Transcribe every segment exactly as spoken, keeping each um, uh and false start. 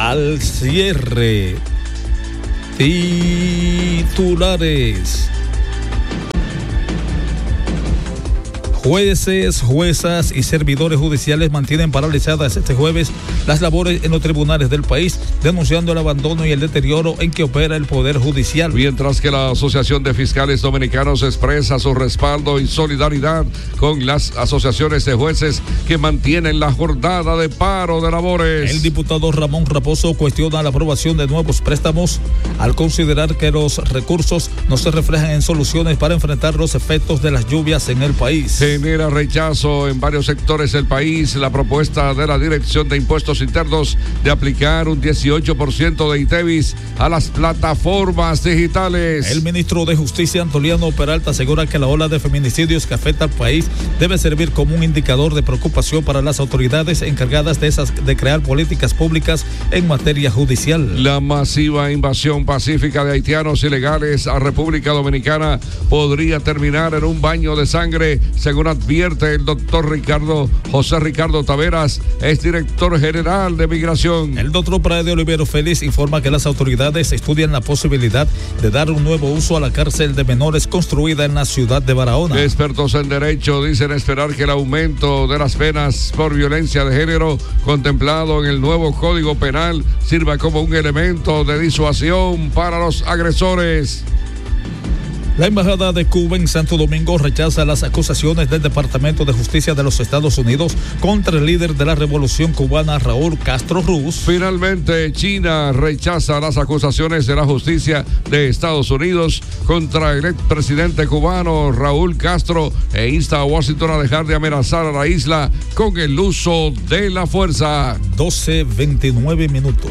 al cierre. Titulares. Jueces, juezas y servidores judiciales mantienen paralizadas este jueves las labores en los tribunales del país, denunciando el abandono y el deterioro en que opera el Poder Judicial. Mientras que la Asociación de Fiscales Dominicanos expresa su respaldo y solidaridad con las asociaciones de jueces que mantienen la jornada de paro de labores. El diputado Ramón Raposo cuestiona la aprobación de nuevos préstamos al considerar que los recursos no se reflejan en soluciones para enfrentar los efectos de las lluvias en el país. Genera rechazo en varios sectores del país la propuesta de la Dirección de Impuestos Internos de aplicar un dieciocho por ciento de ITEVIS a las plataformas digitales. El ministro de Justicia, Antoliano Peralta, asegura que la ola de feminicidios que afecta al país debe servir como un indicador de preocupación para las autoridades encargadas de, esas, de crear políticas públicas en materia judicial. La masiva invasión pacífica de haitianos ilegales a República Dominicana podría terminar en un baño de sangre, según advierte el doctor Ricardo José Ricardo Taveras, es director general de Migración. El doctor Prae de Olivero Félix informa que las autoridades estudian la posibilidad de dar un nuevo uso a la cárcel de menores construida en la ciudad de Barahona. Expertos en derecho dicen esperar que el aumento de las penas por violencia de género contemplado en el nuevo Código Penal sirva como un elemento de disuasión para los agresores. La Embajada de Cuba en Santo Domingo rechaza las acusaciones del Departamento de Justicia de los Estados Unidos contra el líder de la Revolución Cubana, Raúl Castro Ruz. Finalmente, China rechaza las acusaciones de la justicia de Estados Unidos contra el expresidente cubano Raúl Castro e insta a Washington a dejar de amenazar a la isla con el uso de la fuerza. doce veintinueve minutos.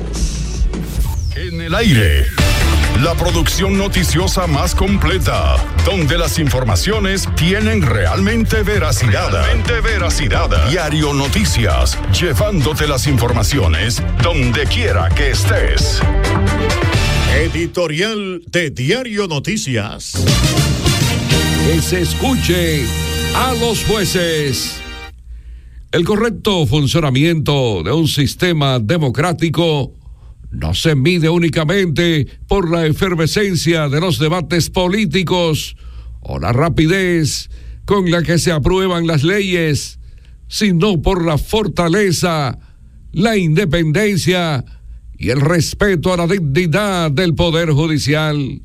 En el aire. La producción noticiosa más completa, donde las informaciones tienen realmente veracidad. Realmente veracidad. Diario Noticias, llevándote las informaciones donde quiera que estés. Editorial de Diario Noticias. Que se escuche a los jueces. El correcto funcionamiento de un sistema democrático no se mide únicamente por la efervescencia de los debates políticos o la rapidez con la que se aprueban las leyes, sino por la fortaleza, la independencia y el respeto a la dignidad del Poder Judicial.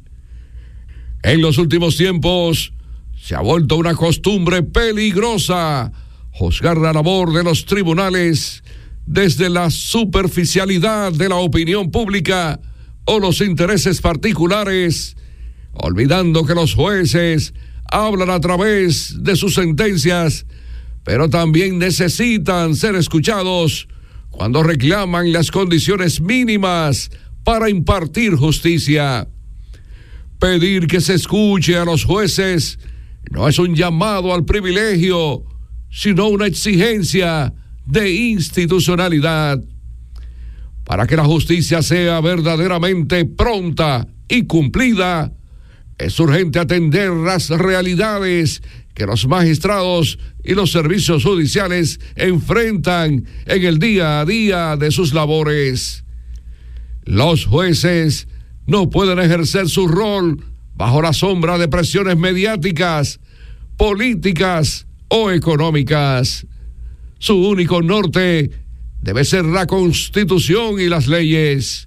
En los últimos tiempos se ha vuelto una costumbre peligrosa juzgar la labor de los tribunales desde la superficialidad de la opinión pública o los intereses particulares, olvidando que los jueces hablan a través de sus sentencias, pero también necesitan ser escuchados cuando reclaman las condiciones mínimas para impartir justicia. Pedir que se escuche a los jueces no es un llamado al privilegio, sino una exigencia de institucionalidad. Para que la justicia sea verdaderamente pronta y cumplida, es urgente atender las realidades que los magistrados y los servicios judiciales enfrentan en el día a día de sus labores. Los jueces no pueden ejercer su rol bajo la sombra de presiones mediáticas, políticas o económicas. Su único norte debe ser la Constitución y las leyes.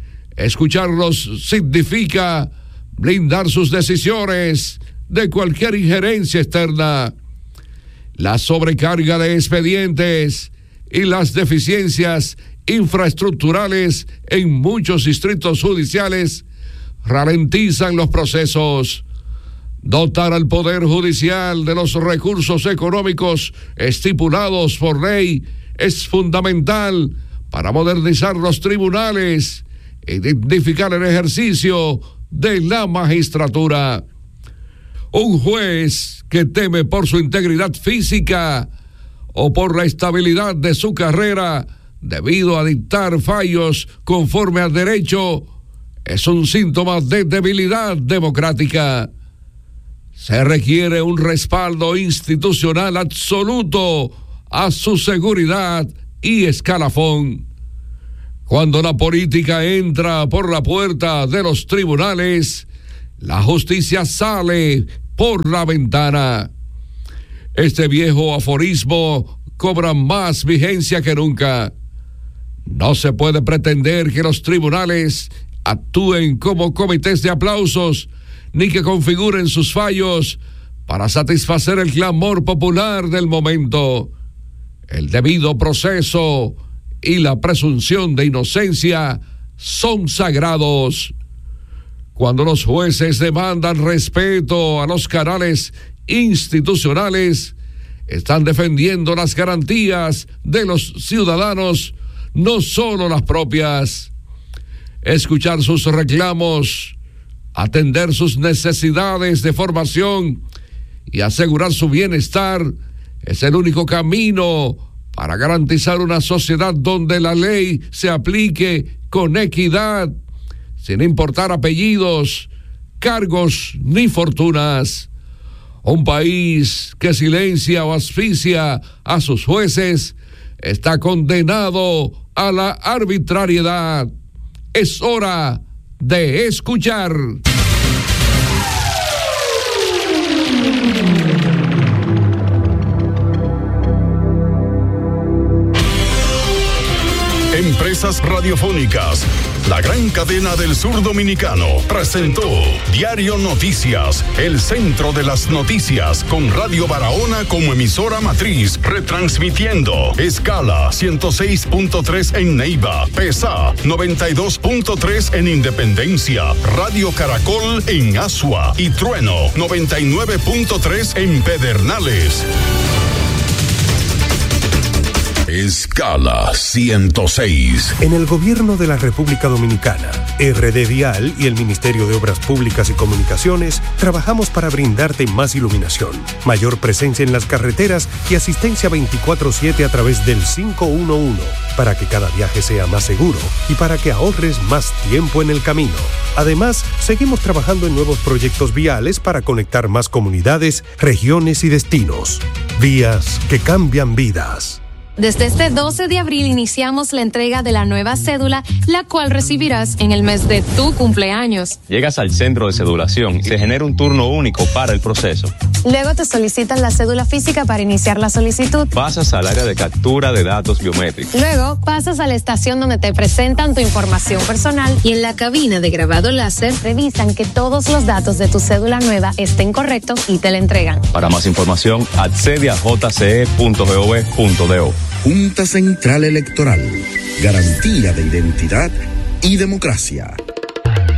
Escucharlos significa blindar sus decisiones de cualquier injerencia externa. La sobrecarga de expedientes y las deficiencias infraestructurales en muchos distritos judiciales ralentizan los procesos. Dotar al Poder Judicial de los recursos económicos estipulados por ley es fundamental para modernizar los tribunales e dignificar el ejercicio de la magistratura. Un juez que teme por su integridad física o por la estabilidad de su carrera debido a dictar fallos conforme al derecho es un síntoma de debilidad democrática. Se requiere un respaldo institucional absoluto a su seguridad y escalafón. Cuando la política entra por la puerta de los tribunales, la justicia sale por la ventana. Este viejo aforismo cobra más vigencia que nunca. No se puede pretender que los tribunales actúen como comités de aplausos, ni que configuren sus fallos para satisfacer el clamor popular del momento. El debido proceso y la presunción de inocencia son sagrados. Cuando los jueces demandan respeto a los canales institucionales, están defendiendo las garantías de los ciudadanos, no solo las propias. Escuchar sus reclamos, atender sus necesidades de formación y asegurar su bienestar es el único camino para garantizar una sociedad donde la ley se aplique con equidad, sin importar apellidos, cargos ni fortunas. Un país que silencia o asfixia a sus jueces está condenado a la arbitrariedad. Es hora de escuchar. Empresas Radiofónicas, la gran cadena del sur dominicano, presentó Diario Noticias, el centro de las noticias, con Radio Barahona como emisora matriz, retransmitiendo escala ciento seis punto tres en Neiva, Pesa noventa y dos punto tres en Independencia, Radio Caracol en Asua y Trueno noventa y nueve punto tres en Pedernales. Escala ciento seis. En el gobierno de la República Dominicana, R D Vial y el Ministerio de Obras Públicas y Comunicaciones trabajamos para brindarte más iluminación, mayor presencia en las carreteras y asistencia veinticuatro siete a través del cinco uno uno, para que cada viaje sea más seguro y para que ahorres más tiempo en el camino. Además, seguimos trabajando en nuevos proyectos viales para conectar más comunidades, regiones y destinos. Vías que cambian vidas. Desde este doce de abril iniciamos la entrega de la nueva cédula, la cual recibirás en el mes de tu cumpleaños. Llegas al centro de cedulación y se genera un turno único para el proceso. Luego te solicitan la cédula física para iniciar la solicitud. Pasas al área de captura de datos biométricos. Luego pasas a la estación donde te presentan tu información personal y en la cabina de grabado láser revisan que todos los datos de tu cédula nueva estén correctos y te la entregan. Para más información, accede a j c e punto gov punto do. Junta Central Electoral, garantía de identidad y democracia.